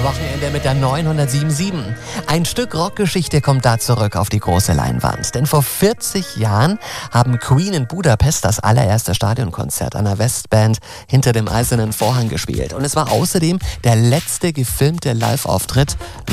Wochenende mit der 907.7. Ein Stück Rockgeschichte kommt da zurück auf die große Leinwand. Denn vor 40 Jahren haben Queen in Budapest das allererste Stadionkonzert einer Westband hinter dem Eisernen Vorhang gespielt. Und es war außerdem der letzte gefilmte Live-Auftritt